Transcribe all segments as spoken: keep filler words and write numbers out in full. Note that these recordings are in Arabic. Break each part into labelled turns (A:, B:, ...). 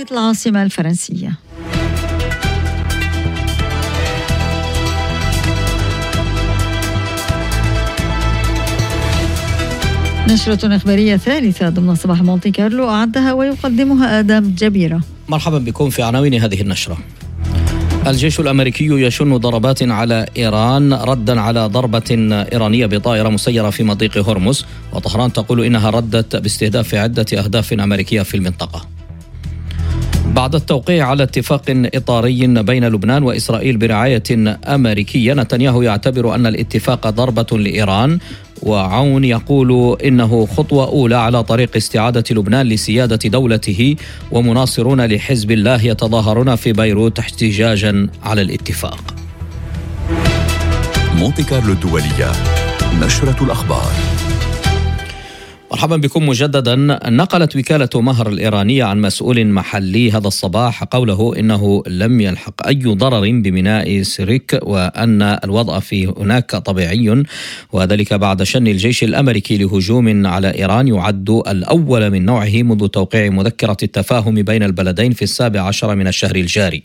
A: بيروت العاصمة الفرنسية. نشرة إخبارية ثالثة ضمن صباح مونتي كارلو أعدها ويقدمها آدم جبيرة.
B: مرحبا بكم في عناوين هذه النشرة. الجيش الأمريكي يشن ضربات على إيران ردا على ضربة إيرانية بطائرة مسيرة في مضيق هرمز، وطهران تقول إنها ردت باستهداف عدة أهداف أمريكية في المنطقة. بعد التوقيع على اتفاق إطاري بين لبنان وإسرائيل برعاية أمريكية، نتنياهو يعتبر أن الاتفاق ضربة لإيران، وعون يقول إنه خطوة أولى على طريق استعادة لبنان لسيادة دولته، ومناصرون لحزب الله يتظاهرون في بيروت احتجاجا على الاتفاق.
C: مونتي كارلو الدولية، نشرة الأخبار.
B: مرحبا بكم مجددا. نقلت وكالة مهر الإيرانية عن مسؤول محلي هذا الصباح قوله إنه لم يلحق أي ضرر بميناء سيريك، وأن الوضع في هناك طبيعي، وذلك بعد شن الجيش الأمريكي لهجوم على إيران يعد الأول من نوعه منذ توقيع مذكرة التفاهم بين البلدين في السابع عشر من الشهر الجاري.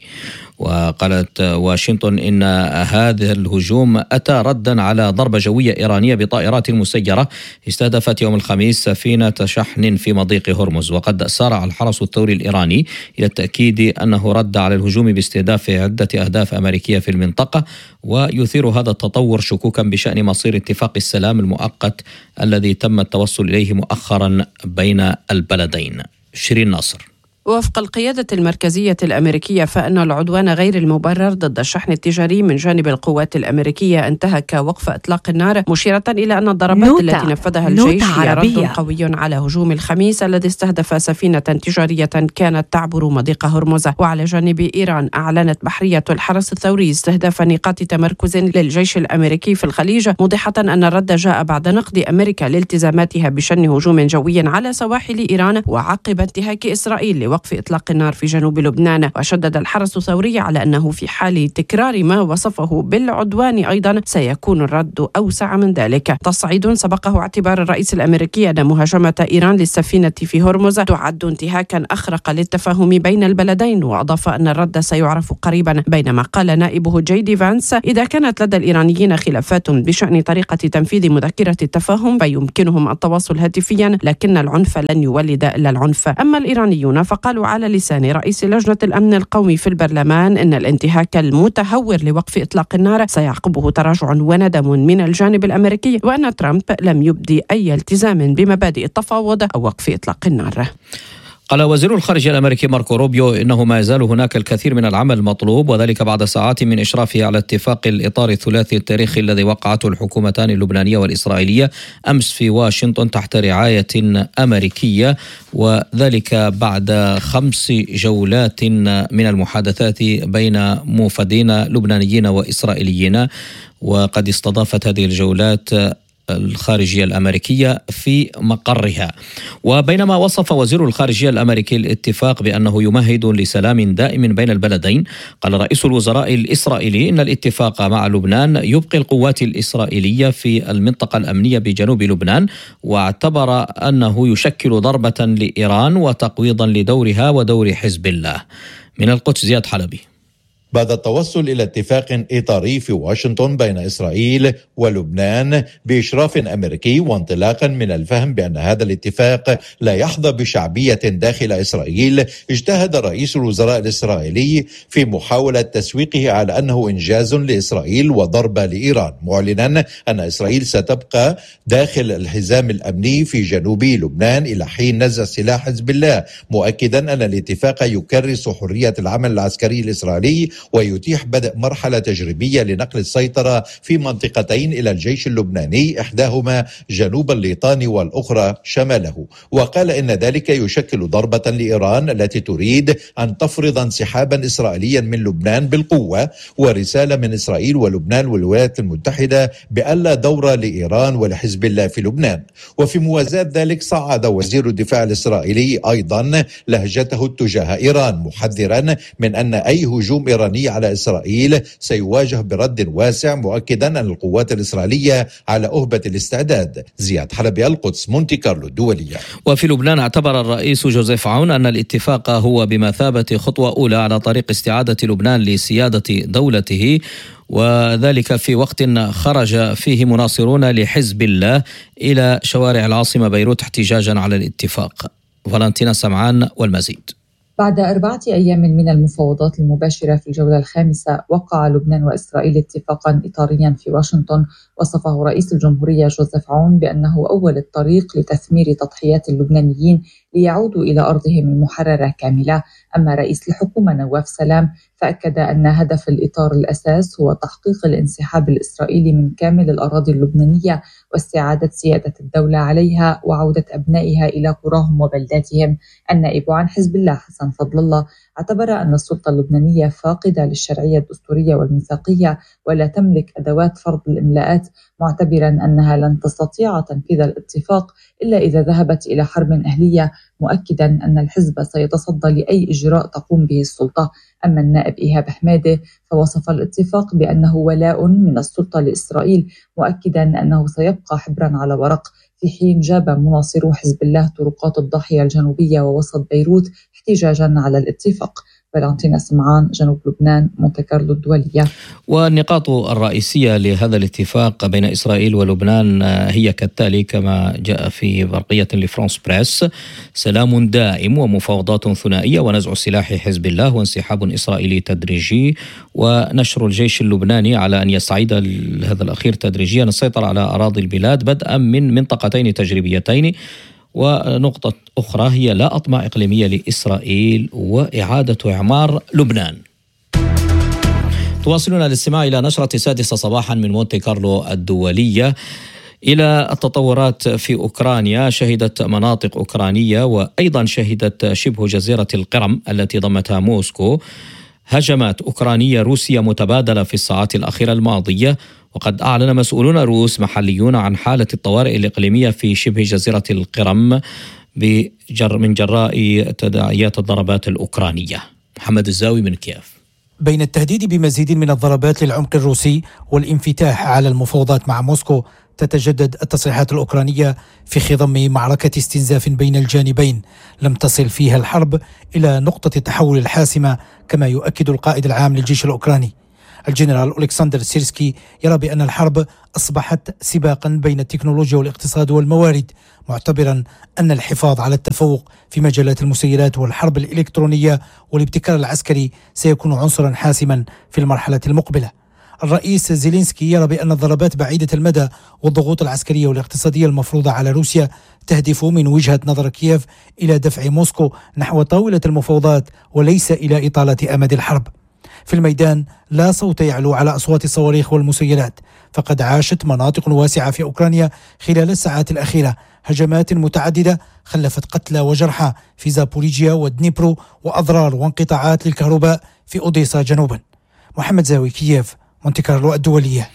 B: وقالت واشنطن إن هذا الهجوم أتى ردا على ضربة جوية إيرانية بطائرات مسيرة استهدفت يوم الخميس سفينة شحن في مضيق هرمز. وقد سارع الحرس الثوري الإيراني إلى التأكيد أنه رد على الهجوم باستهداف عدة أهداف أمريكية في المنطقة، ويثير هذا التطور شكوكا بشأن مصير اتفاق السلام المؤقت الذي تم التوصل إليه مؤخرا بين البلدين. شيرين ناصر.
D: وفق القيادة المركزية الأمريكية فإن العدوان غير المبرر ضد الشحن التجاري من جانب القوات الأمريكية انتهك وقف إطلاق النار، مشيرة إلى أن الضربات التي نفذها الجيش هي رد قوي على هجوم الخميس الذي استهدف سفينة تجارية كانت تعبر مضيق هرمز. وعلى جانب إيران، أعلنت بحرية الحرس الثوري استهداف نقاط تمركز للجيش الأمريكي في الخليج، موضحة أن الرد جاء بعد نقد أمريكا لالتزاماتها بشن هجوم جوي على سواحل إيران وعقب انتهاك إسرائيل وقف إطلاق النار في جنوب لبنان. وشدد الحرس الثوري على أنه في حال تكرار ما وصفه بالعدوان أيضا سيكون الرد أوسع من ذلك. تصعيد سبقه اعتبار الرئيس الأمريكي أن مهاجمة إيران للسفينة في هرمز تعد انتهاكا أخرق للتفاهم بين البلدين، وأضاف أن الرد سيعرف قريبا. بينما قال نائبه جي دي فانس إذا كانت لدى الإيرانيين خلافات بشأن طريقة تنفيذ مذكرة التفاهم فيمكنهم التواصل هاتفيا، لكن العنف لن يولد إلا العنف. أما الإيرانيون فقالوا على لسان رئيس لجنة الأمن القومي في البرلمان إن الانتهاك المتهور لوقف إطلاق النار سيعقبه تراجع وندم من الجانب الأمريكي، وأن ترامب لم يبدي أي التزام بمبادئ التفاوض أو وقف إطلاق النار.
B: قال وزير الخارجية الأمريكي ماركو روبيو إنه ما يزال هناك الكثير من العمل المطلوب، وذلك بعد ساعات من إشرافه على اتفاق الإطار الثلاثي التاريخي الذي وقعته الحكومتان اللبنانية والإسرائيلية أمس في واشنطن تحت رعاية أمريكية، وذلك بعد خمس جولات من المحادثات بين موفدين لبنانيين وإسرائيليين. وقد استضافت هذه الجولات الخارجية الأمريكية في مقرها. وبينما وصف وزير الخارجية الأمريكي الاتفاق بأنه يمهد لسلام دائم بين البلدين، قال رئيس الوزراء الإسرائيلي إن الاتفاق مع لبنان يبقي القوات الإسرائيلية في المنطقة الأمنية بجنوب لبنان، واعتبر أنه يشكل ضربة لإيران وتقويضا لدورها ودور حزب الله. من القدس زياد حلبي.
E: بعد التوصل إلى اتفاق إطاري في واشنطن بين إسرائيل ولبنان بإشراف أمريكي، وانطلاقا من الفهم بأن هذا الاتفاق لا يحظى بشعبية داخل إسرائيل، اجتهد رئيس الوزراء الإسرائيلي في محاولة تسويقه على أنه إنجاز لإسرائيل وضربة لإيران، معلنا أن إسرائيل ستبقى داخل الحزام الأمني في جنوب لبنان إلى حين نزع سلاح حزب الله، مؤكدا أن الاتفاق يكرس حرية العمل العسكري الإسرائيلي ويتيح بدء مرحلة تجريبية لنقل السيطرة في منطقتين إلى الجيش اللبناني، إحداهما جنوب الليطان والأخرى شماله. وقال إن ذلك يشكل ضربة لإيران التي تريد أن تفرض انسحابا إسرائيليا من لبنان بالقوة، ورسالة من إسرائيل ولبنان والولايات المتحدة بألا دور لإيران ولحزب الله في لبنان. وفي موازاة ذلك صعد وزير الدفاع الإسرائيلي أيضا لهجته تجاه إيران، محذرا من أن أي هجوم إيراني الإيراني على إسرائيل سيواجه برد واسع، مؤكدا أن القوات الإسرائيلية على أهبة الاستعداد. زياد حلبي، القدس، مونتي كارلو الدولية.
B: وفي لبنان اعتبر الرئيس جوزيف عون أن الاتفاق هو بمثابة خطوة أولى على طريق استعادة لبنان لسيادة دولته، وذلك في وقت خرج فيه مناصرون لحزب الله إلى شوارع العاصمة بيروت احتجاجا على الاتفاق. فالنتينا سمعان والمزيد.
F: بعد أربعة أيام من المفاوضات المباشرة في الجولة الخامسة، وقع لبنان وإسرائيل اتفاقا إطاريا في واشنطن وصفه رئيس الجمهورية جوزيف عون بأنه أول الطريق لتثمير تضحيات اللبنانيين ليعودوا إلى أرضهم المحررة كاملة. أما رئيس الحكومة نواف سلام فأكد أن هدف الإطار الأساس هو تحقيق الانسحاب الإسرائيلي من كامل الأراضي اللبنانية واستعادة سيادة الدولة عليها وعودة أبنائها إلى قراهم وبلداتهم. النائب عن حزب الله حسن فضل الله اعتبر أن السلطة اللبنانية فاقدة للشرعية الدستورية والميثاقية ولا تملك أدوات فرض الإملاءات، معتبرا أنها لن تستطيع تنفيذ الاتفاق إلا إذا ذهبت إلى حرب أهلية، مؤكدا أن الحزب سيتصدى لأي إجراء تقوم به السلطة. أما النائب إيهاب حمادة فوصف الاتفاق بأنه ولاء من السلطة لإسرائيل، مؤكدا أنه سيبقى حبرا على ورق، في حين جاب مناصرو حزب الله طرقات الضاحية الجنوبية ووسط بيروت احتجاجا على الاتفاق. فالنتينا سمعان، جنوب لبنان، مونتي كارلو الدولية.
B: والنقاط الرئيسية لهذا الاتفاق بين إسرائيل ولبنان هي كالتالي كما جاء في برقية لفرانس بريس: سلام دائم ومفاوضات ثنائية ونزع سلاح حزب الله وانسحاب إسرائيلي تدريجي ونشر الجيش اللبناني على أن يستعيد هذا الأخير تدريجيا السيطرة على أراضي البلاد بدءا من منطقتين تجريبيتين. ونقطة أخرى هي لا أطماع إقليمية لإسرائيل وإعادة إعمار لبنان. تواصلون الاستماع إلى نشرة السادسة صباحا من مونتي كارلو الدولية. إلى التطورات في أوكرانيا، شهدت مناطق أوكرانية وأيضا شهدت شبه جزيرة القرم التي ضمتها موسكو هجمات أوكرانية روسية متبادلة في الساعات الأخيرة الماضية. وقد أعلن مسؤولون روس محليون عن حالة الطوارئ الإقليمية في شبه جزيرة القرم بجر من جراء تداعيات الضربات الأوكرانية. محمد الزاوي من كييف.
G: بين التهديد بمزيد من الضربات للعمق الروسي والانفتاح على المفاوضات مع موسكو، تتجدد التصريحات الأوكرانية في خضم معركة استنزاف بين الجانبين لم تصل فيها الحرب إلى نقطة التحول الحاسمة، كما يؤكد القائد العام للجيش الأوكراني. الجنرال ألكسندر سيرسكي يرى بأن الحرب أصبحت سباقا بين التكنولوجيا والاقتصاد والموارد، معتبرا أن الحفاظ على التفوق في مجالات المسيرات والحرب الإلكترونية والابتكار العسكري سيكون عنصرا حاسما في المرحلة المقبلة. الرئيس زيلينسكي يرى بأن الضربات بعيدة المدى والضغوط العسكرية والاقتصادية المفروضة على روسيا تهدف من وجهة نظر كييف إلى دفع موسكو نحو طاولة المفاوضات وليس إلى إطالة أمد الحرب. في الميدان لا صوت يعلو على أصوات الصواريخ والمسيرات، فقد عاشت مناطق واسعة في أوكرانيا خلال الساعات الأخيرة هجمات متعددة خلفت قتلى وجرحى في زابوريجيا ودنيبرو وأضرار وانقطاعات للكهرباء في أوديسا جنوبا. محمد زاوي، كييف، مونتي كارلو الدولية.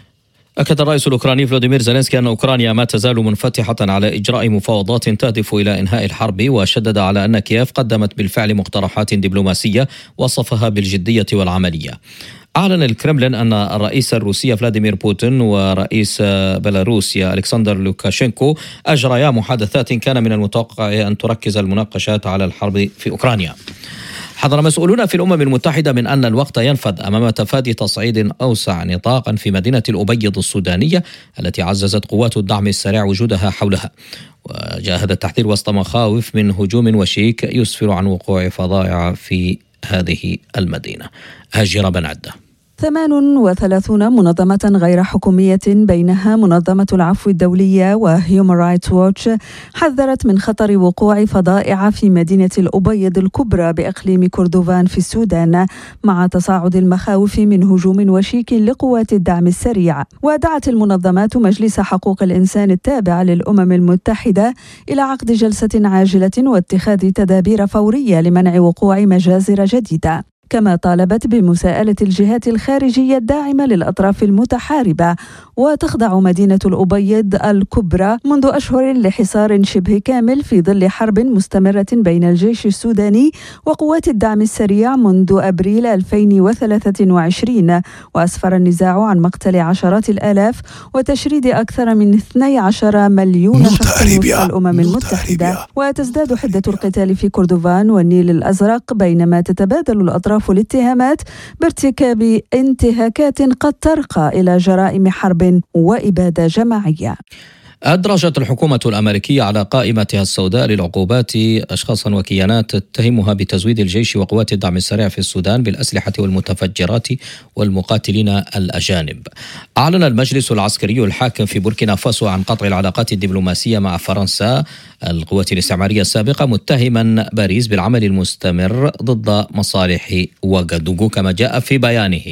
B: أكد الرئيس الأوكراني فلاديمير زيلينسكي أن أوكرانيا ما تزال منفتحة على إجراء مفاوضات تهدف إلى إنهاء الحرب، وشدد على أن كييف قدمت بالفعل مقترحات دبلوماسية وصفها بالجدية والعملية. أعلن الكرملين أن الرئيس الروسي فلاديمير بوتين ورئيس بيلاروسيا ألكسندر لوكاشينكو أجريا محادثات كان من المتوقع أن تركز المناقشات على الحرب في أوكرانيا. حذر مسؤولون في الأمم المتحدة من أن الوقت ينفذ أمام تفادي تصعيد أوسع نطاقا في مدينة الأبيض السودانية التي عززت قوات الدعم السريع وجودها حولها. وجاء هذا التحذير وسط مخاوف من هجوم وشيك يسفر عن وقوع فظائع في هذه المدينة. هاجر بن عدة.
H: ثمان وثلاثون منظمة غير حكومية بينها منظمة العفو الدولية وهيومان رايتس ووتش حذرت من خطر وقوع فظائع في مدينة الأبيض الكبرى بإقليم كردوفان في السودان، مع تصاعد المخاوف من هجوم وشيك لقوات الدعم السريع. ودعت المنظمات مجلس حقوق الإنسان التابع للأمم المتحدة إلى عقد جلسة عاجلة واتخاذ تدابير فورية لمنع وقوع مجازر جديدة. كما طالبت بمساءلة الجهات الخارجية الداعمة للأطراف المتحاربة. وتخضع مدينة الأبيض الكبرى منذ أشهر لحصار شبه كامل في ظل حرب مستمرة بين الجيش السوداني وقوات الدعم السريع منذ أبريل ألفين وثلاثة وعشرين، وأسفر النزاع عن مقتل عشرات الآلاف وتشريد أكثر من اثني عشر مليون شخص وفق الأمم المتحدة. وتزداد حدة القتال في كردفان والنيل الأزرق بينما تتبادل الأطراف الاتهامات بارتكاب انتهاكات قد ترقى إلى جرائم حرب وإبادة جماعية.
B: أدرجت الحكومة الأمريكية على قائمتها السوداء للعقوبات أشخاصا وكيانات تتهمها بتزويد الجيش وقوات الدعم السريع في السودان بالأسلحة والمتفجرات والمقاتلين الأجانب. أعلن المجلس العسكري الحاكم في بوركينا فاسو عن قطع العلاقات الدبلوماسية مع فرنسا القوات الاستعمارية السابقة، متهما باريس بالعمل المستمر ضد مصالح وغادوغو كما جاء في بيانه.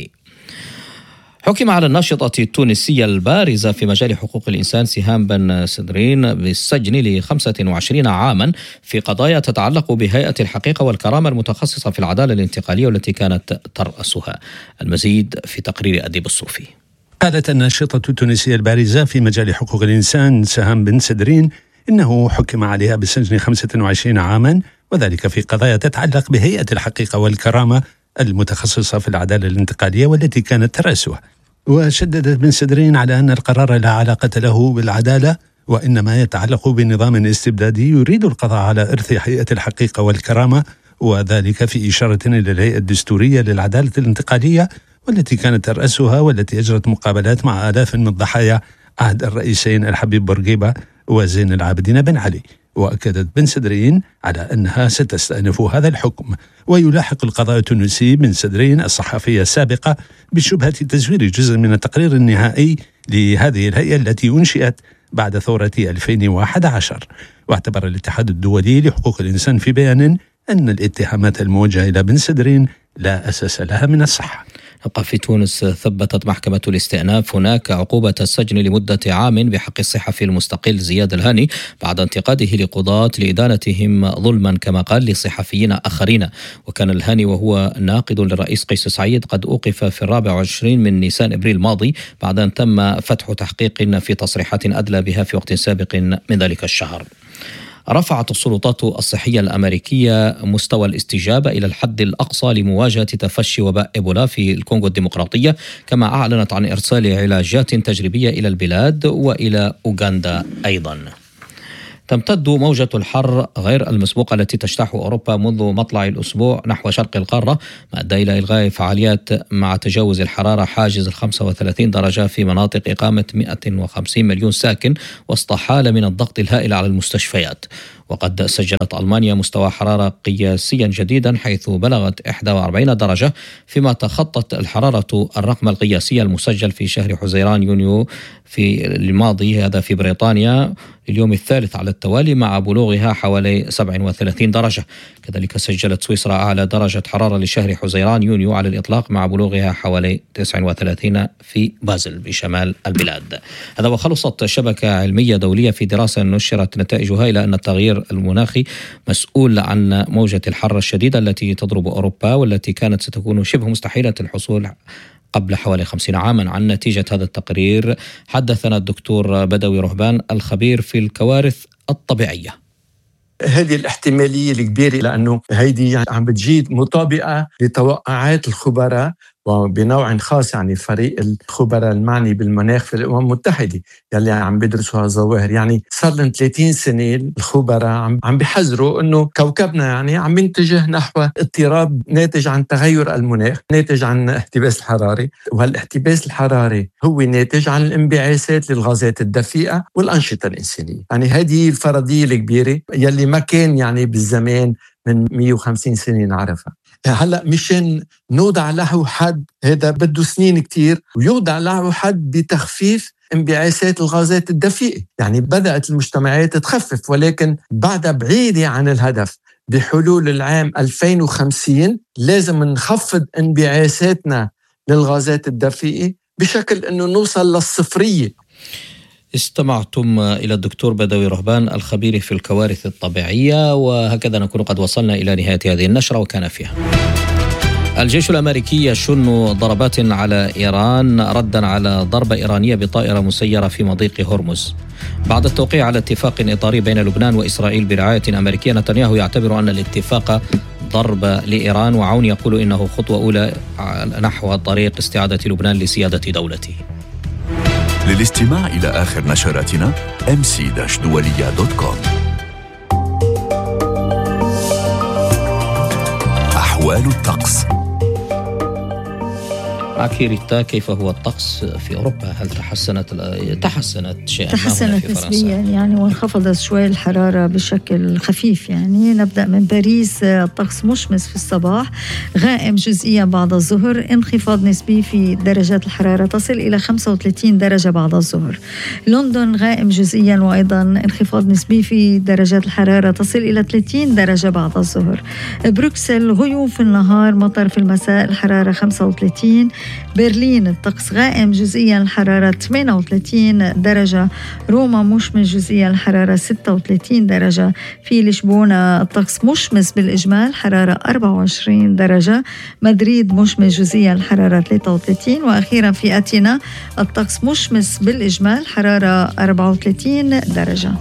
B: حكم على الناشطة التونسية البارزة في مجال حقوق الإنسان سهام بن سدرين بالسجن لخمسة وعشرين عاما في قضايا تتعلق بهيئة الحقيقة والكرامة المتخصصة في العدالة الانتقالية والتي كانت ترأسها. المزيد في تقرير أديب الصوفي.
I: قالت الناشطة التونسية البارزة في مجال حقوق الإنسان سهام بن سدرين إنه حكم عليها بالسجن خمسة وعشرين عاما، وذلك في قضايا تتعلق بهيئة الحقيقة والكرامة المتخصصة في العدالة الانتقالية والتي كانت ترأسها. وشددت بن سدرين على أن القرار لا علاقة له بالعدالة وإنما يتعلق بنظام استبدادي يريد القضاء على إرث هيئة الحقيقة والكرامة، وذلك في إشارة إلى الهيئة الدستورية للعدالة الانتقالية والتي كانت ترأسها والتي أجرت مقابلات مع آلاف من ضحايا عهد الرئيسين الحبيب بورقيبة وزين العابدين بن علي. وأكدت بن سدرين على أنها ستستأنف هذا الحكم. ويلاحق القضاء التونسي بن سدرين الصحفية السابقة بشبهة تزوير جزء من التقرير النهائي لهذه الهيئة التي أنشئت بعد ثورة ألفين وأحد عشر. واعتبر الاتحاد الدولي لحقوق الإنسان في بيان أن الاتهامات الموجهة إلى بن سدرين لا أساس لها من الصحة.
B: نبقى في تونس. ثبتت محكمة الاستئناف هناك عقوبة السجن لمدة عام بحق الصحفي المستقل زياد الهاني بعد انتقاده لقضاة لإدانتهم ظلما كما قال لصحفيين آخرين. وكان الهاني وهو ناقد للرئيس قيس سعيد قد أوقف في الرابع والعشرين من نيسان إبريل الماضي بعد أن تم فتح تحقيق في تصريحات أدلى بها في وقت سابق من ذلك الشهر. رفعت السلطات الصحية الأمريكية مستوى الاستجابة إلى الحد الأقصى لمواجهة تفشي وباء إيبولا في الكونغو الديمقراطية، كما أعلنت عن إرسال علاجات تجريبية إلى البلاد وإلى أوغندا أيضا. تمتد موجة الحر غير المسبوقة التي تجتاح أوروبا منذ مطلع الأسبوع نحو شرق القارة، ما أدى إلى إلغاء فعاليات مع تجاوز الحرارة حاجز ال خمسة وثلاثين درجة في مناطق إقامة مئة وخمسين مليون ساكن وسط حالة من الضغط الهائل على المستشفيات. وقد سجلت ألمانيا مستوى حرارة قياسيا جديدا حيث بلغت إحدى وأربعين درجة، فيما تخطت الحرارة الرقم القياسي المسجل في شهر حزيران يونيو في الماضي هذا في بريطانيا اليوم الثالث على التوالي مع بلوغها حوالي سبعة وثلاثين درجة. كذلك سجلت سويسرا أعلى درجة حرارة لشهر حزيران يونيو على الإطلاق مع بلوغها حوالي تسعة وثلاثين في بازل بشمال البلاد. هذا وخلصت شبكة علمية دولية في دراسة نشرت نتائجها إلى أن التغيير المناخي مسؤول عن موجة الحر الشديدة التي تضرب أوروبا والتي كانت ستكون شبه مستحيلة الحصول قبل حوالي خمسين عاما. عن نتيجة هذا التقرير حدثنا الدكتور بدوي رهبان الخبير في الكوارث الطبيعية.
J: هذه الاحتمالية الكبيرة لأنه هيدي عم بتجيد مطابقة لتوقعات الخبراء وبنوع خاص يعني فريق الخبراء المعني بالمناخ في الأمم المتحدة يلي عم بيدرسوا هالظواهر. يعني صار لنا ثلاثين سنة الخبراء عم عم بيحذروا إنه كوكبنا يعني عم ينتجه نحو اضطراب ناتج عن تغير المناخ، ناتج عن احتباس الحراري، وهالاحتباس الحراري هو ناتج عن الانبعاثات للغازات الدفيئة والأنشطة الإنسانية. يعني هذه الفرضية الكبيرة يلي ما كان يعني بالزمان من مئة وخمسين سنة نعرفها. هلأ مشان نوضع له حد هذا بده سنين كتير، ويوضع له حد بتخفيف انبعاثات الغازات الدفيئة. يعني بدأت المجتمعات تخفف ولكن بعدها بعيدة عن الهدف. بحلول العام ألفين وخمسين لازم نخفض انبعاثاتنا للغازات الدفيئة بشكل أنه نوصل للصفرية.
B: استمعتم إلى الدكتور بدوي رهبان الخبير في الكوارث الطبيعية، وهكذا نكون قد وصلنا إلى نهاية هذه النشرة وكان فيها الجيش الأمريكي يشن ضربات على إيران ردا على ضربة إيرانية بطائرة مسيرة في مضيق هرمز. بعد التوقيع على اتفاق إطاري بين لبنان وإسرائيل برعاية أمريكية، نتنياهو يعتبر أن الاتفاق ضربة لإيران، وعون يقول إنه خطوة أولى نحو طريق استعادة لبنان لسيادة دولته.
C: للاستماع إلى آخر نشراتنا إم سي دولية دوت كوم. أحوال الطقس. معك ريتا، كيف هو الطقس في أوروبا؟ هل تحسنت تحسنت شيئا؟
A: تحسنت نسبيا يعني، وانخفضت شوي الحرارة بشكل خفيف يعني. نبدأ من باريس، الطقس مشمس في الصباح، غائم جزئيا بعد الظهر، انخفاض نسبي في درجات الحرارة تصل إلى خمسة وثلاثين درجة بعد الظهر. لندن غائم جزئيا وأيضا انخفاض نسبي في درجات الحرارة تصل إلى ثلاثين درجة بعد الظهر. بروكسل غيوم في النهار، مطر في المساء، الحرارة خمسة وثلاثين. برلين الطقس غائم جزئيا، الحرارة ثمانية وثلاثين درجة. روما مشمس جزئيا، الحرارة ستة وثلاثين درجة. في لشبونة الطقس مشمس بالإجمال، حرارة أربعة وعشرين درجة. مدريد مشمس جزئيا، الحرارة ثلاثة وثلاثين. وأخيرا في أثينا الطقس مشمس بالإجمال، حرارة أربعة وثلاثين درجة.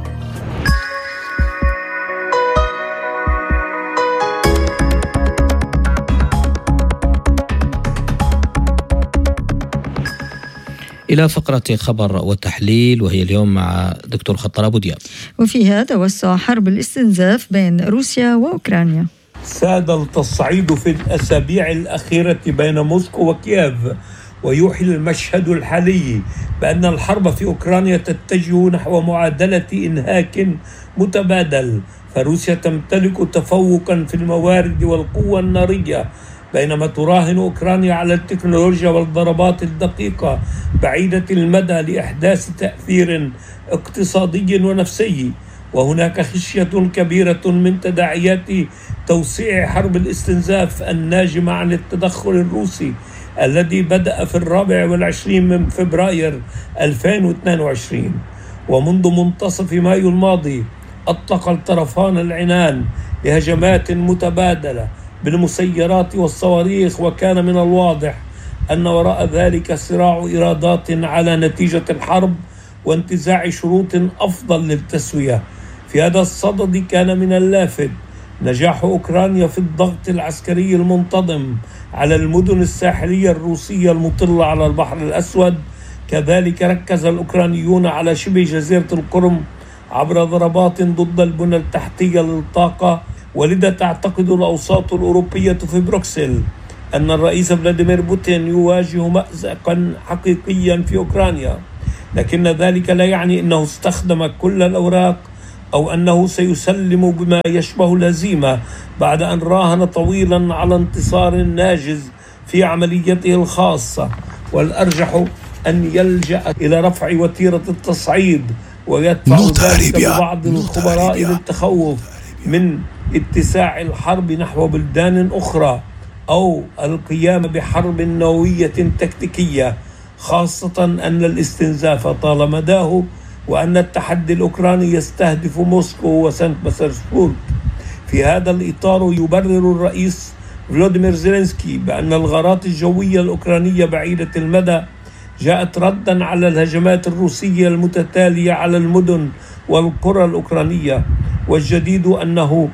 B: إلى فقرة خبر وتحليل، وهي اليوم مع دكتور خطر أبو دياب،
A: وفيها توسع حرب الاستنزاف بين روسيا وأوكرانيا.
K: ساد التصعيد في الأسابيع الأخيرة بين موسكو وكييف، ويوحي المشهد الحالي بأن الحرب في أوكرانيا تتجه نحو معادلة إنهاك متبادل، فروسيا تمتلك تفوقا في الموارد والقوة النارية، بينما تراهن أوكرانيا على التكنولوجيا والضربات الدقيقة بعيدة المدى لإحداث تأثير اقتصادي ونفسي. وهناك خشية كبيرة من تداعيات توسيع حرب الاستنزاف الناجمة عن التدخل الروسي الذي بدأ في الرابع والعشرين من فبراير ألفين واثنين وعشرين. ومنذ منتصف مايو الماضي أطلق الطرفان العنان لهجمات متبادلة بالمسيرات والصواريخ، وكان من الواضح أن وراء ذلك صراع إرادات على نتيجة الحرب وانتزاع شروط أفضل للتسوية. في هذا الصدد كان من اللافت نجاح أوكرانيا في الضغط العسكري المنتظم على المدن الساحلية الروسية المطلة على البحر الأسود. كذلك ركز الأوكرانيون على شبه جزيرة القرم عبر ضربات ضد البنى التحتية للطاقة، ولذا تعتقد الأوساط الأوروبية في بروكسل أن الرئيس فلاديمير بوتين يواجه مأزقا حقيقيا في أوكرانيا، لكن ذلك لا يعني أنه استخدم كل الأوراق أو أنه سيسلم بما يشبه الهزيمة بعد أن راهن طويلا على انتصار ناجز في عمليته الخاصة. والأرجح أن يلجأ إلى رفع وتيرة التصعيد، ويدفع ذلك ببعض الخبراء للتخوف من اتساع الحرب نحو بلدان أخرى أو القيام بحرب نووية تكتيكية، خاصة أن الاستنزاف طال مداه وأن التحدي الأوكراني يستهدف موسكو وسانت بطرسبورغ. في هذا الإطار يبرر الرئيس فلاديمير زيلينسكي بأن الغارات الجوية الأوكرانية بعيدة المدى جاءت ردا على الهجمات الروسية المتتالية على المدن والقرى الأوكرانية. والجديد أنه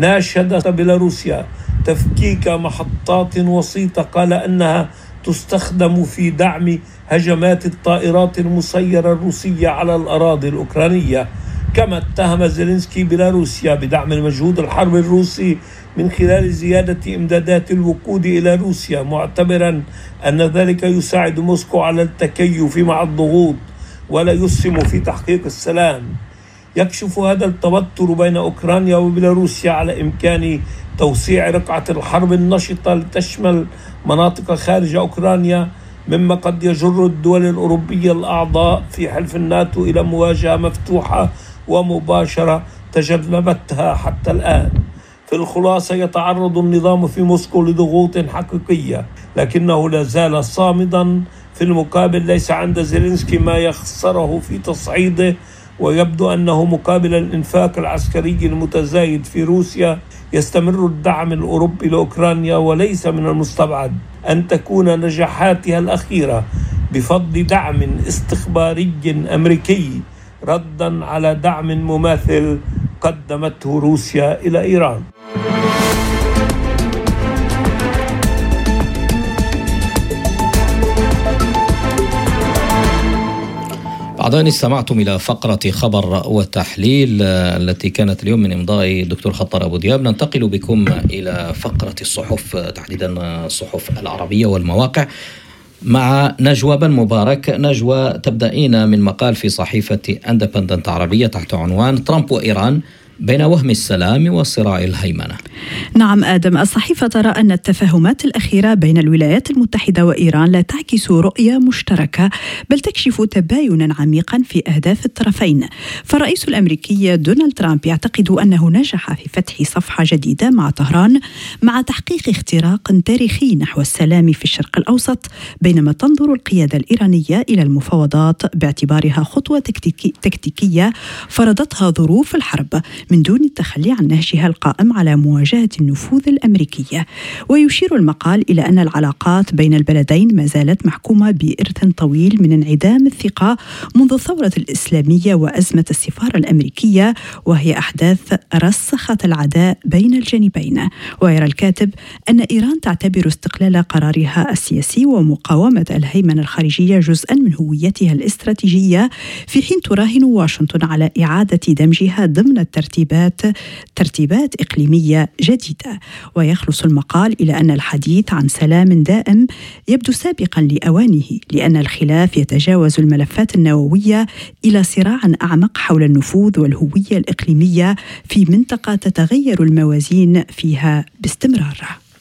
K: ناشد بيلاروسيا تفكيك محطات وسيطة قال أنها تستخدم في دعم هجمات الطائرات المسيرة الروسية على الأراضي الأوكرانية. كما اتهم زيلينسكي بيلاروسيا بدعم المجهود الحربي الروسي من خلال زيادة إمدادات الوقود إلى روسيا، معتبرا أن ذلك يساعد موسكو على التكيف مع الضغوط ولا يسهم في تحقيق السلام. يكشف هذا التوتر بين أوكرانيا وبيلاروسيا على إمكان توسيع رقعة الحرب النشطة لتشمل مناطق خارج أوكرانيا، مما قد يجر الدول الأوروبية الأعضاء في حلف الناتو إلى مواجهة مفتوحة ومباشرة تجنبتها حتى الآن. في الخلاصة يتعرض النظام في موسكو لضغوط حقيقية، لكنه لا زال صامدا. في المقابل ليس عند زيلينسكي ما يخسره في تصعيده، ويبدو أنه مقابل الإنفاق العسكري المتزايد في روسيا يستمر الدعم الأوروبي لأوكرانيا، وليس من المستبعد أن تكون نجاحاتها الأخيرة بفضل دعم استخباري أمريكي ردا على دعم مماثل قدمته روسيا إلى إيران.
B: بعد أن استمعتم إلى فقرة خبر وتحليل التي كانت اليوم من إمضاء الدكتور خطر أبو دياب، ننتقل بكم إلى فقرة الصحف، تحديدا الصحف العربية والمواقع، مع نجوى بن مبارك. نجوى، تبدأين من مقال في صحيفة اندبندنت عربية تحت عنوان ترامب وإيران بين وهم السلام وصراع الهيمنة.
L: نعم آدم، الصحيفة ترى أن التفاهمات الأخيرة بين الولايات المتحدة وإيران لا تعكس رؤية مشتركة، بل تكشف تباينا عميقا في أهداف الطرفين. فالرئيس الأمريكي دونالد ترامب يعتقد أنه نجح في فتح صفحة جديدة مع طهران مع تحقيق اختراق تاريخي نحو السلام في الشرق الأوسط، بينما تنظر القيادة الإيرانية إلى المفاوضات باعتبارها خطوة تكتيكي تكتيكية فرضتها ظروف الحرب من دون التخلي عن نهجها القائم على مواجهة النفوذ الأمريكي. ويشير المقال إلى أن العلاقات بين البلدين ما زالت محكومة بإرث طويل من انعدام الثقة منذ الثورة الإسلامية وأزمة السفارة الأمريكية، وهي أحداث رسخت العداء بين الجانبين. ويرى الكاتب أن إيران تعتبر استقلال قرارها السياسي ومقاومة الهيمنة الخارجية جزءا من هويتها الاستراتيجية، في حين تراهن واشنطن على إعادة دمجها ضمن الترتيبات ترتيبات إقليمية جديدة. ويخلص المقال إلى أن الحديث عن سلام دائم يبدو سابقا لأوانه، لأن الخلاف يتجاوز الملفات النووية إلى صراع أعمق حول النفوذ والهوية الإقليمية في منطقة تتغير الموازين فيها باستمرار.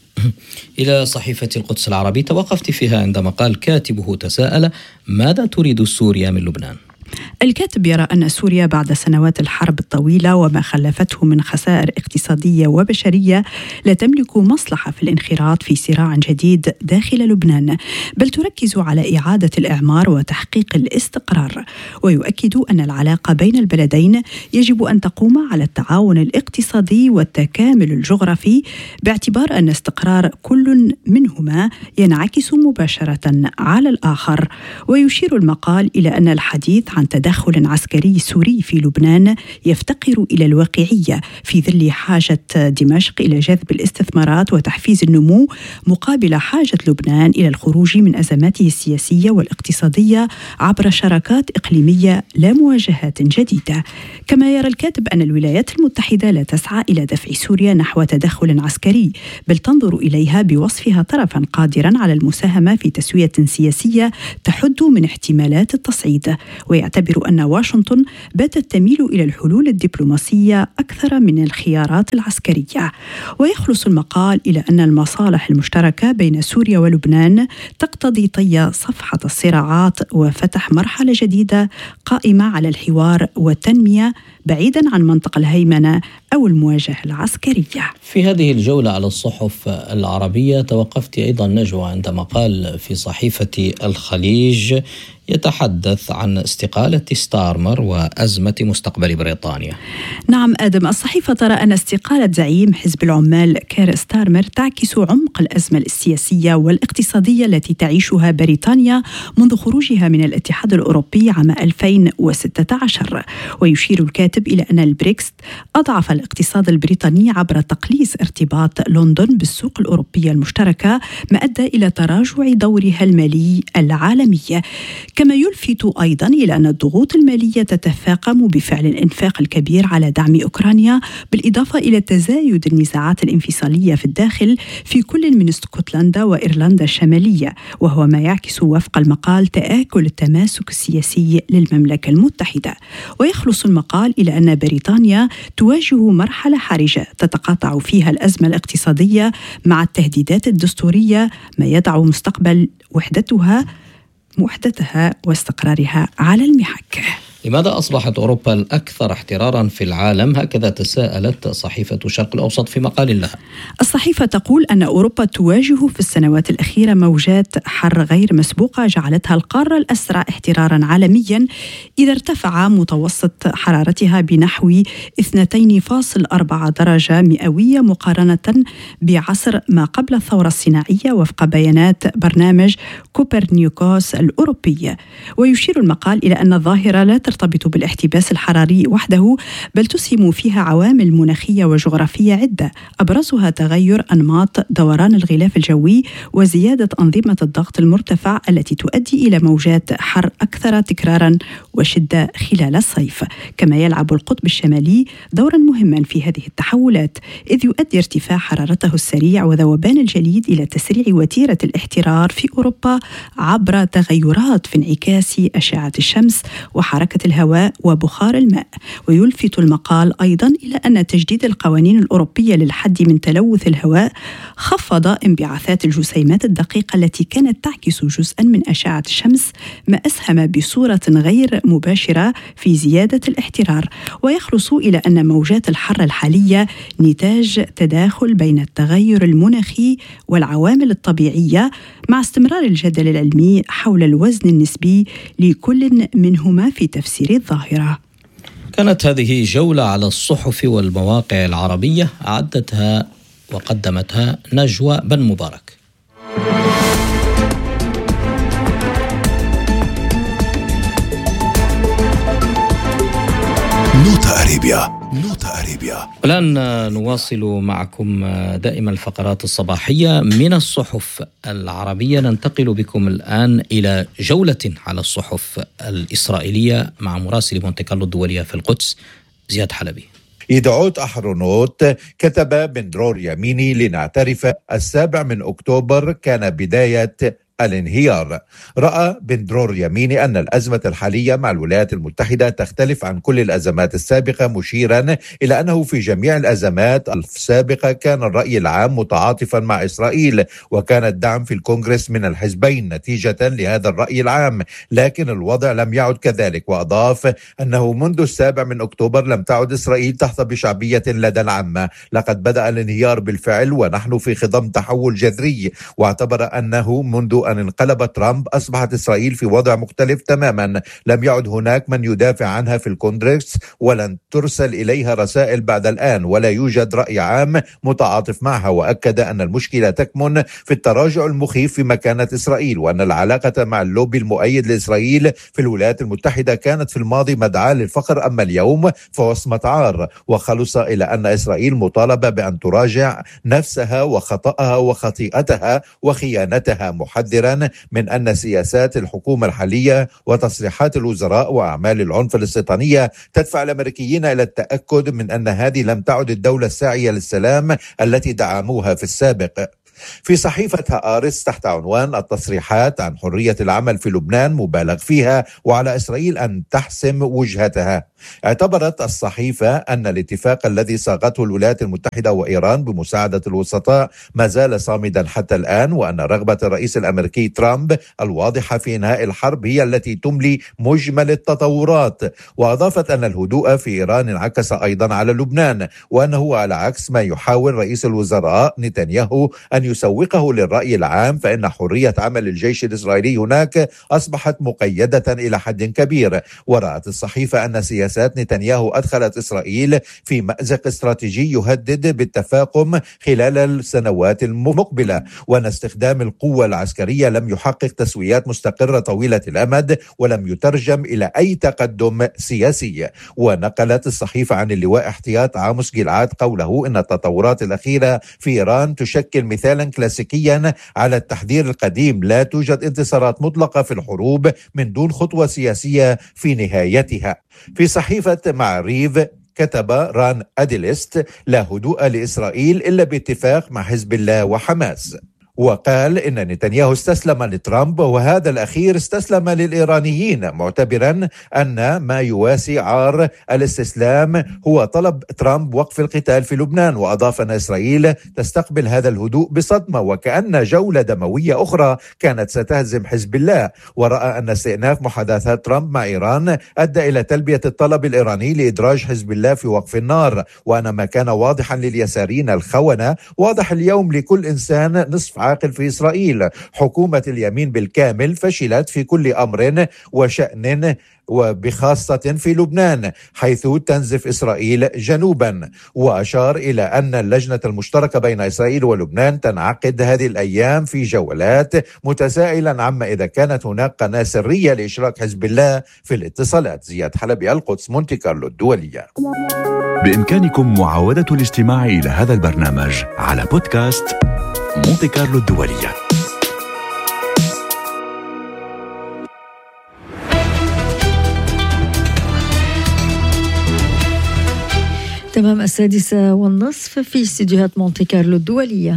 B: إلى صحيفة القدس العربي، توقفت فيها عندما قال كاتبه تساءل: ماذا تريد سوريا من لبنان؟
L: الكاتب يرى أن سوريا بعد سنوات الحرب الطويلة وما خلفته من خسائر اقتصادية وبشرية لا تملك مصلحة في الانخراط في صراع جديد داخل لبنان، بل تركز على إعادة الإعمار وتحقيق الاستقرار. ويؤكد أن العلاقة بين البلدين يجب أن تقوم على التعاون الاقتصادي والتكامل الجغرافي، باعتبار أن استقرار كل منهما ينعكس مباشرة على الآخر. ويشير المقال إلى أن الحديث عن تدخل عسكري سوري في لبنان يفتقر إلى الواقعية في ظل حاجة دمشق إلى جذب الاستثمارات وتحفيز النمو، مقابل حاجة لبنان إلى الخروج من أزماته السياسية والاقتصادية عبر شراكات إقليمية لا مواجهات جديدة. كما يرى الكاتب أن الولايات المتحدة لا تسعى إلى دفع سوريا نحو تدخل عسكري، بل تنظر إليها بوصفها طرفا قادرا على المساهمة في تسوية سياسية تحد من احتمالات التصعيد. ويعتبر أن واشنطن باتت تميل إلى الحلول الدبلوماسية أكثر من الخيارات العسكرية. ويخلص المقال إلى أن المصالح المشتركة بين سوريا ولبنان تقتضي طي صفحة الصراعات وفتح مرحلة جديدة قائمة على الحوار والتنمية بعيدا عن منطق الهيمنة أو المواجهة العسكرية.
B: في هذه الجولة على الصحف العربية توقفت أيضا نجوى عند مقال في صحيفة الخليج يتحدث عن استقالة ستارمر وأزمة مستقبل بريطانيا.
L: نعم آدم، الصحيفة ترى أن استقالة زعيم حزب العمال كير ستارمر تعكس عمق الأزمة السياسية والاقتصادية التي تعيشها بريطانيا منذ خروجها من الاتحاد الأوروبي عام ألفين وستة عشر. ويشير الكاتب إلى أن البريكس أضعف الاقتصاد البريطاني عبر تقليص ارتباط لندن بالسوق الأوروبية المشتركة، ما أدى إلى تراجع دورها المالي العالمي. كما يلفت أيضا إلى أن الضغوط المالية تتفاقم بفعل الإنفاق الكبير على دعم أوكرانيا، بالإضافة إلى تزايد النزاعات الانفصالية في الداخل في كل من اسكتلندا وإيرلندا الشمالية، وهو ما يعكس وفق المقال تآكل التماسك السياسي للمملكة المتحدة. ويخلص المقال إلى أن بريطانيا تواجه مرحلة حرجة تتقاطع فيها الأزمة الاقتصادية مع التهديدات الدستورية، ما يضع مستقبل وحدتها وحدتها واستقرارها على المحك.
B: لماذا أصبحت أوروبا الأكثر احترارا في العالم؟ هكذا تساءلت صحيفة الشرق الأوسط في مقال لها.
L: الصحيفة تقول أن أوروبا تواجه في السنوات الأخيرة موجات حر غير مسبوقة جعلتها القارة الأسرع احترارا عالميا، إذا ارتفع متوسط حرارتها بنحو اثنين فاصلة أربعة درجة مئوية مقارنة بعصر ما قبل الثورة الصناعية وفق بيانات برنامج كوبرنيكوس الأوروبي. ويشير المقال إلى أن الظاهرة لا ترتبط بالاحتباس الحراري وحده، بل تسهم فيها عوامل مناخية وجغرافية عدة، أبرزها تغير أنماط دوران الغلاف الجوي وزيادة أنظمة الضغط المرتفع التي تؤدي إلى موجات حر أكثر تكرارا وشدة خلال الصيف. كما يلعب القطب الشمالي دورا مهما في هذه التحولات، إذ يؤدي ارتفاع حرارته السريع وذوبان الجليد إلى تسريع وتيرة الاحترار في أوروبا عبر تغيرات في انعكاس أشعة الشمس وحركة الهواء وبخار الماء. ويلفت المقال أيضا إلى أن تجديد القوانين الأوروبية للحد من تلوث الهواء خفض انبعاثات الجسيمات الدقيقة التي كانت تعكس جزءا من أشعة الشمس، ما أسهم بصورة غير مباشرة في زيادة الاحترار. ويخلص إلى أن موجات الحر الحالية نتاج تداخل بين التغير المناخي والعوامل الطبيعية، مع استمرار الجدل العلمي حول الوزن النسبي لكل منهما في تفسير الظاهرة.
B: كانت هذه جولة على الصحف والمواقع العربية، أعدتها وقدمتها نجوى بن مبارك.
C: نوتا أريبيا. نوتا أريبيا.
B: الآن نواصل معكم دائما الفقرات الصباحية من الصحف العربية. ننتقل بكم الآن إلى جولة على الصحف الإسرائيلية مع مراسل مونتي كارلو الدولية في القدس زياد حلبي.
E: يدعوت أحرونوت كتب بن درور يميني لنعترف السابع من أكتوبر كان بداية الانهيار. رأى بن درور يميني أن الأزمة الحالية مع الولايات المتحدة تختلف عن كل الأزمات السابقة، مشيرا إلى أنه في جميع الأزمات السابقة كان الرأي العام متعاطفا مع إسرائيل، وكان الدعم في الكونغرس من الحزبين نتيجة لهذا الرأي العام، لكن الوضع لم يعد كذلك. وأضاف أنه منذ السابع من أكتوبر لم تعد إسرائيل تحظى بشعبية لدى العامة، لقد بدأ الانهيار بالفعل ونحن في خضم تحول جذري. واعتبر أنه منذ أن انقلب ترامب أصبحت إسرائيل في وضع مختلف تماما، لم يعد هناك من يدافع عنها في الكونغرس ولن ترسل إليها رسائل بعد الآن، ولا يوجد رأي عام متعاطف معها. وأكد أن المشكلة تكمن في التراجع المخيف في مكانة إسرائيل، وأن العلاقة مع اللوبي المؤيد لإسرائيل في الولايات المتحدة كانت في الماضي مدعاة للفخر، أما اليوم فوصمة عار. وخلص إلى أن إسرائيل مطالبة بأن تراجع نفسها وخطأها وخطيئتها وخيانتها، محذرا من أن سياسات الحكومة الحالية وتصريحات الوزراء وأعمال العنف الاستيطانية تدفع الأمريكيين إلى التأكد من أن هذه لم تعد الدولة الساعية للسلام التي دعموها في السابق. في صحيفة هآرتس تحت عنوان التصريحات عن حرية العمل في لبنان مبالغ فيها وعلى إسرائيل أن تحسم وجهتها، اعتبرت الصحيفة أن الاتفاق الذي صاغته الولايات المتحدة وإيران بمساعدة الوسطاء ما زال صامدا حتى الآن، وأن رغبة الرئيس الأمريكي ترامب الواضحة في إنهاء الحرب هي التي تملي مجمل التطورات. وأضافت أن الهدوء في إيران انعكس أيضا على لبنان، وأنه على عكس ما يحاول رئيس الوزراء نتنياهو أن يسوقه للرأي العام، فإن حرية عمل الجيش الإسرائيلي هناك أصبحت مقيدة إلى حد كبير. ورأت الصحيفة أن سياسات نتنياهو أدخلت إسرائيل في مأزق استراتيجي يهدد بالتفاقم خلال السنوات المقبلة، وأن استخدام القوة العسكرية لم يحقق تسويات مستقرة طويلة الأمد ولم يترجم إلى أي تقدم سياسي. ونقلت الصحيفة عن اللواء احتياط عاموس جلعاد قوله إن التطورات الأخيرة في إيران تشكل مثالا كلاسيكيا على التحذير القديم، لا توجد انتصارات مطلقة في الحروب من دون خطوة سياسية في نهايتها. في صحيفة معريف كتب ران أديلست لا هدوء لإسرائيل إلا باتفاق مع حزب الله وحماس. وقال إن نتنياهو استسلم لترامب وهذا الأخير استسلم للإيرانيين، معتبرا أن ما يواسي عار الاستسلام هو طلب ترامب وقف القتال في لبنان. وأضاف أن إسرائيل تستقبل هذا الهدوء بصدمة وكأن جولة دموية أخرى كانت ستهزم حزب الله، ورأى أن استئناف محادثات ترامب مع إيران أدى إلى تلبية الطلب الإيراني لإدراج حزب الله في وقف النار، وأن ما كان واضحا لليساريين الخونة واضح اليوم لكل إنسان نصف عاقل في إسرائيل. حكومة اليمين بالكامل فشلت في كل أمر وشأن، وبخاصة في لبنان حيث تنزف إسرائيل جنوبا. وأشار إلى أن اللجنة المشتركة بين إسرائيل ولبنان تنعقد هذه الأيام في جولات، متسائلا عما إذا كانت هناك قناة سرية لإشراك حزب الله في الاتصالات. زياد حلبي، القدس، مونتي كارلو الدولية.
C: بإمكانكم معاودة الاستماع إلى هذا البرنامج على بودكاست مونتي كارلو الدولية.
A: تمام السادسة والنصف في استديوهات مونتي كارلو الدولية.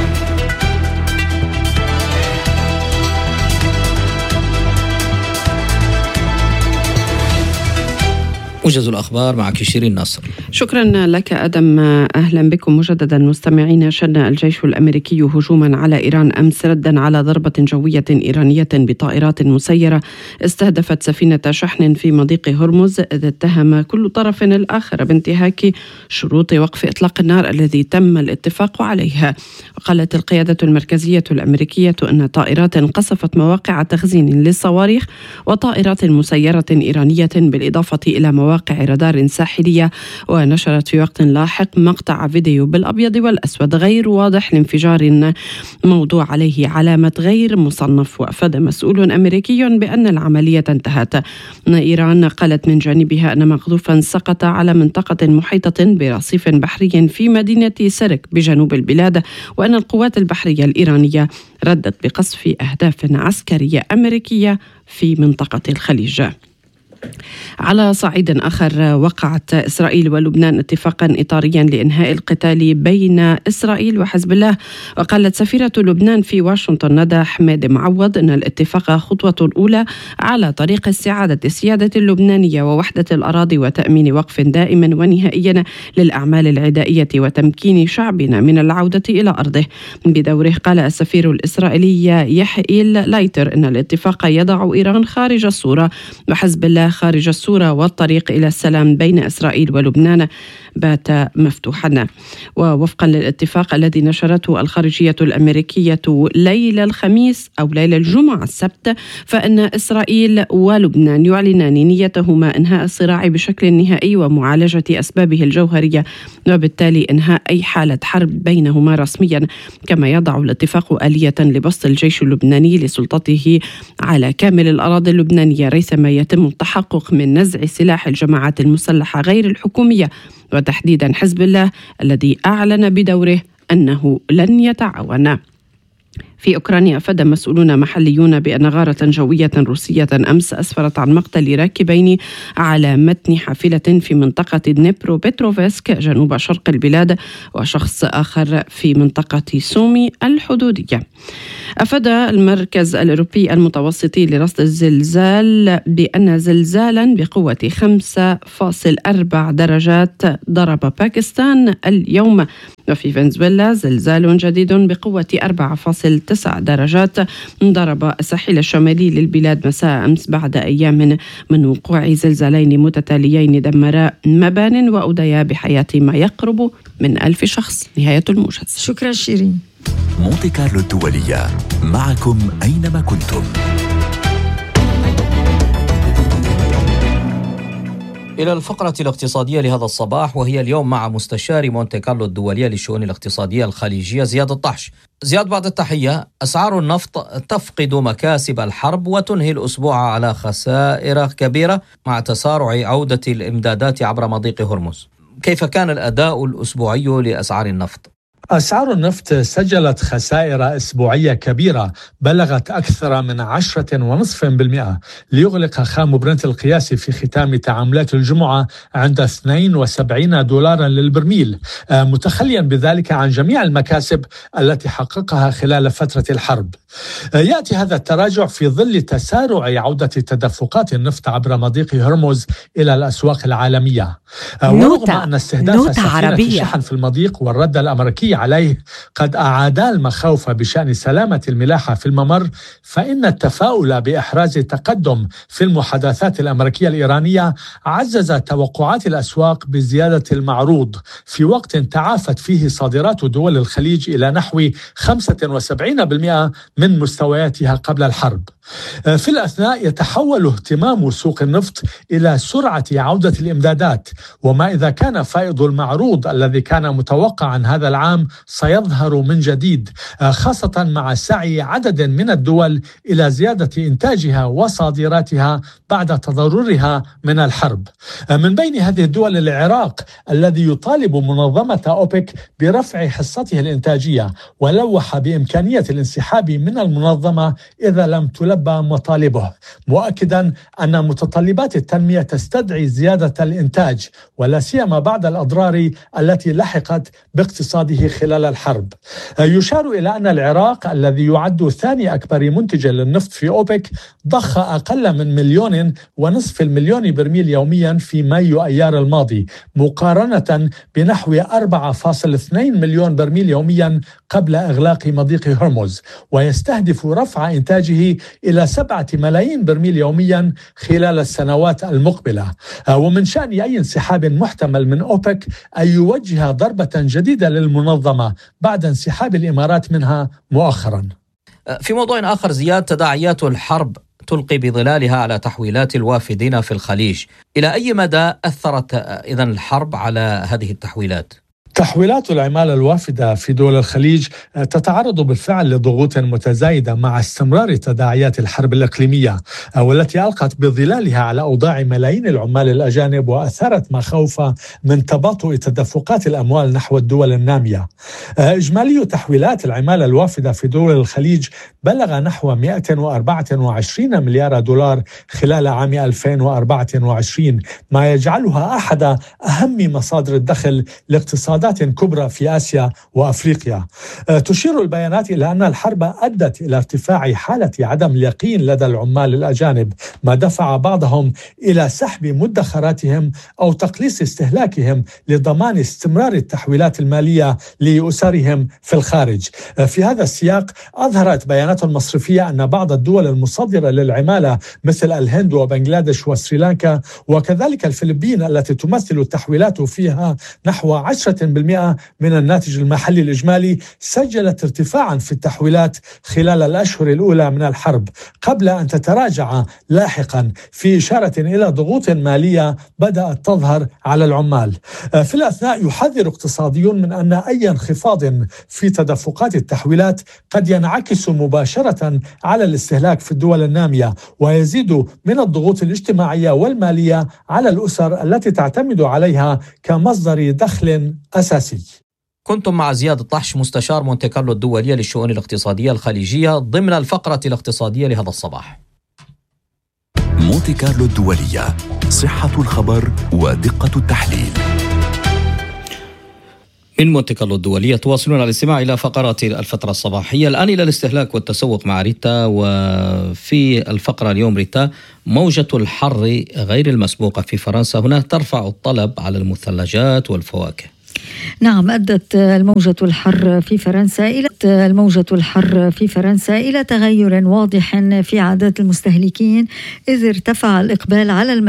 B: موجز الأخبار معك شيرين ناصر.
D: شكرا لك أدم. أهلا بكم مجددا مستمعين. شن الجيش الأمريكي هجوما على إيران أمس ردا على ضربة جوية إيرانية بطائرات مسيرة استهدفت سفينة شحن في مضيق هرمز، إذ اتهم كل طرف الآخر بانتهاك شروط وقف إطلاق النار الذي تم الاتفاق عليها. وقالت القيادة المركزية الأمريكية أن طائرات قصفت مواقع تخزين للصواريخ وطائرات مسيرة إيرانية بالإضافة إلى مواقع رادار ساحلية. ونشرت في وقت لاحق مقطع فيديو بالأبيض والأسود غير واضح لانفجار موضوع عليه علامة غير مصنف. وأفاد مسؤول أمريكي بأن العملية انتهت. إيران قالت من جانبها أن مقذوفا سقط على منطقة محيطة برصيف بحري في مدينة سرك بجنوب البلاد، وأن القوات البحرية الإيرانية ردت بقصف أهداف عسكرية أمريكية في منطقة الخليج. على صعيد آخر، وقعت إسرائيل ولبنان اتفاقا إطاريا لإنهاء القتال بين إسرائيل وحزب الله. وقالت سفيرة لبنان في واشنطن ندى حماد معوض أن الاتفاق خطوة أولى على طريق استعادة السيادة اللبنانية ووحدة الأراضي وتأمين وقف دائم ونهائي للأعمال العدائية وتمكين شعبنا من العودة إلى أرضه. بدوره قال السفير الإسرائيلي يحيل لايتر أن الاتفاق يضع إيران خارج الصورة وحزب الله خارج الصورة، والطريق إلى السلام بين إسرائيل ولبنان بات مفتوحا. ووفقا للاتفاق الذي نشرته الخارجية الأمريكية ليلة الخميس أو ليلة الجمعة السبت، فإن إسرائيل ولبنان يعلنان نيتهما إنهاء الصراع بشكل نهائي ومعالجة أسبابه الجوهرية، وبالتالي إنهاء أي حالة حرب بينهما رسميا. كما يضع الاتفاق آلية لبسط الجيش اللبناني لسلطته على كامل الأراضي اللبنانية ريثما يتم التحقق من نزع سلاح الجماعات المسلحة غير الحكومية، وتحديدا حزب الله الذي أعلن بدوره أنه لن يتعاون. في أوكرانيا أفاد مسؤولون محليون بأن غارة جوية روسية أمس أسفرت عن مقتل راكبين على متن حافلة في منطقة دنيبرو بتروفسك جنوب شرق البلاد، وشخص آخر في منطقة سومي الحدودية. أفاد المركز الأوروبي المتوسطي لرصد الزلزال بأن زلزالا بقوة خمسة فاصلة أربعة درجات ضرب باكستان اليوم. وفي فنزويلا زلزال جديد بقوة أربعة فاصلة تسعة درجات ضرب الساحل الشمالي للبلاد مساء أمس بعد أيام من وقوع زلزالين متتاليين دمرا مبان وأوديا بحياة ما يقرب من ألف شخص. نهاية الموجز.
A: شكرا شيرين.
C: مونتي كارلو الدولية، معكم أينما كنتم.
B: إلى الفقرة الاقتصادية لهذا الصباح، وهي اليوم مع مستشار مونتي كارلو الدولية للشؤون الاقتصادية الخليجية زياد الطحش. زياد، بعد التحية. أسعار النفط تفقد مكاسب الحرب وتنهي الأسبوع على خسائر كبيرة مع تسارع عودة الإمدادات عبر مضيق هرمز. كيف كان الأداء الأسبوعي لأسعار النفط؟
M: أسعار النفط سجلت خسائر أسبوعية كبيرة بلغت أكثر من عشرة ونصف بالمئة ليغلق خام برنت القياسي في ختام تعاملات الجمعة عند اثنين وسبعين دولارا للبرميل، متخليا بذلك عن جميع المكاسب التي حققها خلال فترة الحرب. يأتي هذا التراجع في ظل تسارع عودة تدفقات النفط عبر مضيق هرمز إلى الأسواق العالمية، ورغم أن استهداف سفينة الشحن في المضيق والرد الأمريكي عليه قد أعادا المخاوف بشأن سلامة الملاحة في الممر، فإن التفاؤل بإحراز تقدم في المحادثات الأمريكية الإيرانية عزز توقعات الأسواق بزيادة المعروض في وقت تعافت فيه صادرات دول الخليج إلى نحو خمسة وسبعين بالمئة من مستوياتها قبل الحرب. في الأثناء يتحول اهتمام سوق النفط إلى سرعة عودة الإمدادات، وما إذا كان فائض المعروض الذي كان متوقعا هذا العام سيظهر من جديد، خاصة مع سعي عدد من الدول إلى زيادة إنتاجها وصادراتها بعد تضررها من الحرب. من بين هذه الدول العراق الذي يطالب منظمة أوبك برفع حصته الإنتاجية، ولوح بإمكانية الانسحاب من المنظمة إذا لم تلبى مطالبه، مؤكدا أن متطلبات التنمية تستدعي زيادة الإنتاج ولا سيما بعد الأضرار التي لحقت باقتصاده خلال الحرب. يشار إلى أن العراق الذي يعد ثاني أكبر منتج للنفط في أوبك ضخ أقل من مليون ونصف المليون برميل يوميا في مايو أيار الماضي، مقارنة بنحو أربعة فاصلة اثنين مليون برميل يوميا قبل إغلاق مضيق هرمز، ويستهدف رفع إنتاجه إلى سبعة ملايين برميل يوميا خلال السنوات المقبلة. ومن شأن أي انسحاب محتمل من أوبك أن يوجه ضربة جديدة للمنظمة بعد انسحاب الإمارات منها مؤخرا.
B: في موضوع آخر، زياد تداعيات الحرب تلقي بظلالها على تحويلات الوافدين في الخليج، إلى أي مدى أثرت إذن الحرب على هذه التحويلات؟
M: تحويلات العمالة الوافدة في دول الخليج تتعرض بالفعل لضغوط متزايدة مع استمرار تداعيات الحرب الإقليمية، والتي ألقت بظلالها على أوضاع ملايين العمال الأجانب، وأثارت مخاوف من تباطؤ تدفقات الأموال نحو الدول النامية. إجمالي تحويلات العمالة الوافدة في دول الخليج بلغ نحو مئة وأربعة وعشرين مليار دولار خلال عام ألفين وأربعة وعشرين، ما يجعلها أحد أهم مصادر الدخل لاقتصاد كبرى في آسيا وأفريقيا. تشير البيانات إلى أن الحرب أدت إلى ارتفاع حالة عدم اليقين لدى العمال الأجانب، ما دفع بعضهم إلى سحب مدخراتهم أو تقليص استهلاكهم لضمان استمرار التحويلات المالية لأسرهم في الخارج. في هذا السياق أظهرت بيانات مصرفية أن بعض الدول المصدرة للعمالة مثل الهند وبنغلاديش وسريلانكا وكذلك الفلبين التي تمثل التحويلات فيها نحو عشرة بالمئة من الناتج المحلي الإجمالي سجلت ارتفاعا في التحويلات خلال الأشهر الأولى من الحرب، قبل أن تتراجع لاحقا، في إشارة إلى ضغوط مالية بدأت تظهر على العمال. في الأثناء يحذر اقتصاديون من أن أي انخفاض في تدفقات التحويلات قد ينعكس مباشرة على الاستهلاك في الدول النامية، ويزيد من الضغوط الاجتماعية والمالية على الأسر التي تعتمد عليها كمصدر دخل أساسي.
B: كنتم مع زياد الطحش، مستشار مونتي كارلو الدولية للشؤون الاقتصادية الخليجية، ضمن الفقرة الاقتصادية لهذا الصباح.
C: مونتي كارلو الدولية، صحة الخبر ودقة التحليل.
B: من مونتي كارلو الدولية تواصلون الاستماع إلى فقرات الفترة الصباحية. الآن إلى الاستهلاك والتسوق مع ريتا، وفي الفقرة اليوم ريتا، موجة الحر غير المسبوقة في فرنسا هنا ترفع الطلب على المثلجات والفواكه.
A: نعم، أدت الموجة الحر في فرنسا إلى الموجة الحر في فرنسا إلى تغير واضح في عادات المستهلكين، إذ ارتفع الإقبال على الم